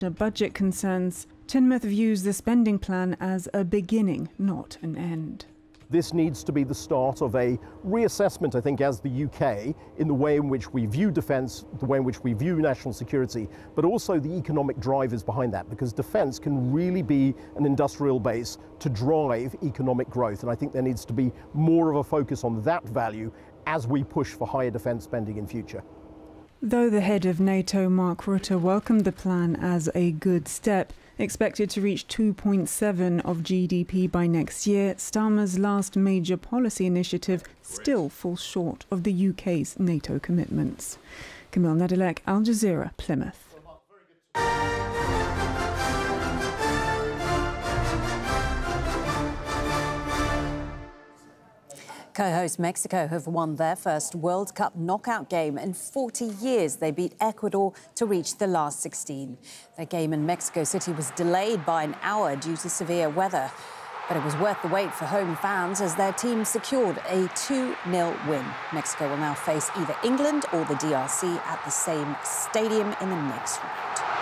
Budget concerns, Tinmouth views the spending plan as a beginning, not an end. This needs to be the start of a reassessment, I think, as the UK, in the way in which we view defence, the way in which we view national security, but also the economic drivers behind that, because defence can really be an industrial base to drive economic growth. And I think there needs to be more of a focus on that value as we push for higher defence spending in future. Though the head of NATO, Mark Rutte, welcomed the plan as a good step, expected to reach 2.7% of GDP by next year, Starmer's last major policy initiative still falls short of the UK's NATO commitments. Camille Nedelec, Al Jazeera, Plymouth. Co-host Mexico have won their first World Cup knockout game in 40 years. They beat Ecuador to reach the last 16. Their game in Mexico City was delayed by an hour due to severe weather. But it was worth the wait for home fans as their team secured a 2-0 win. Mexico will now face either England or the DRC at the same stadium in the next round.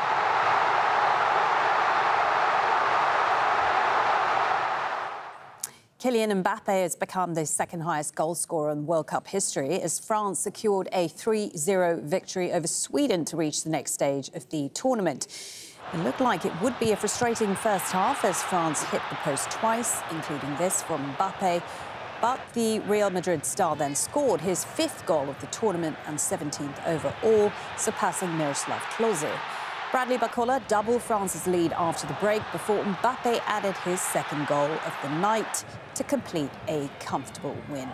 Kylian Mbappe has become the second highest goal scorer in World Cup history as France secured a 3-0 victory over Sweden to reach the next stage of the tournament. It looked like it would be a frustrating first half as France hit the post twice, including this from Mbappe. But the Real Madrid star then scored his 5th goal of the tournament and 17th overall, surpassing Miroslav Klose. Bradley Barcola doubled France's lead after the break before Mbappe added his 2nd goal of the night to complete a comfortable win.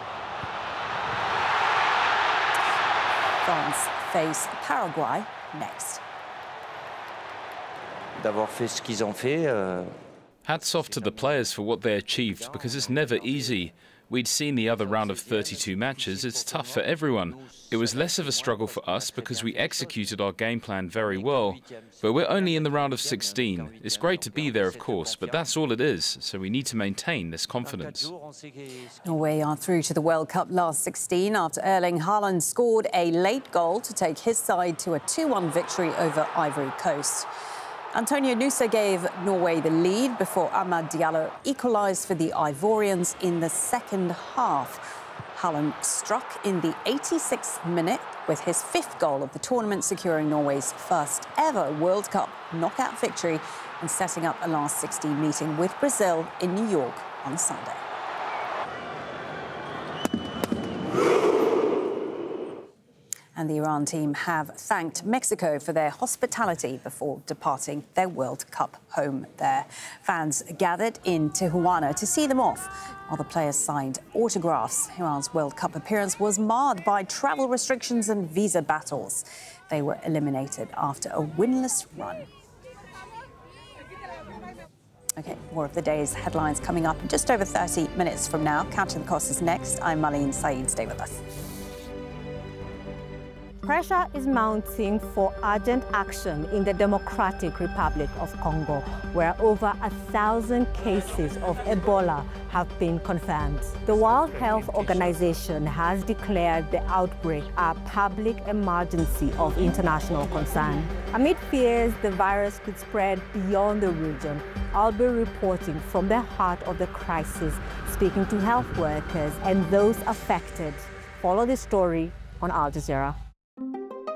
France face Paraguay next. D'avoir fait ce qu'ils ont fait. Hats off to the players for what they achieved, because it's never easy. We'd seen the other round of 32 matches. It's tough for everyone. It was less of a struggle for us because we executed our game plan very well. But we're only in the round of 16. It's great to be there, of course, but that's all it is. So we need to maintain this confidence. Norway are through to the World Cup last 16 after Erling Haaland scored a late goal to take his side to a 2-1 victory over Ivory Coast. Antonio Nusa gave Norway the lead before Amad Diallo equalised for the Ivorians in the second half. Haaland struck in the 86th minute with his 5th goal of the tournament, securing Norway's first ever World Cup knockout victory and setting up a last 16 meeting with Brazil in New York on Sunday. And the Iran team have thanked Mexico for their hospitality before departing their World Cup home there. Fans gathered in Tijuana to see them off, while the players signed autographs. Iran's World Cup appearance was marred by travel restrictions and visa battles. They were eliminated after a winless run. OK, more of the day's headlines coming up in just over 30 minutes from now. Counting the Cost is next. I'm Marlene Saeed. Stay with us. Pressure is mounting for urgent action in the Democratic Republic of Congo, where over 1,000 cases of Ebola have been confirmed. The World Health Organization has declared the outbreak a public emergency of international concern. Amid fears the virus could spread beyond the region, I'll be reporting from the heart of the crisis, speaking to health workers and those affected. Follow this story on Al Jazeera.